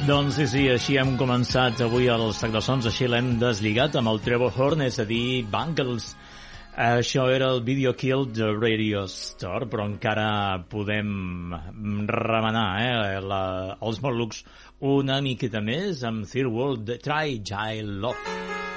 Doncs sí, així hem començat avui el Sac de Sons, així l'hem deslligat amb el Trevor Horn, és a dir, Bangles. Això era el Video Kill de Radio Store, però encara podem remenar els Morlocks una miqueta més amb Third World Try Jail Love.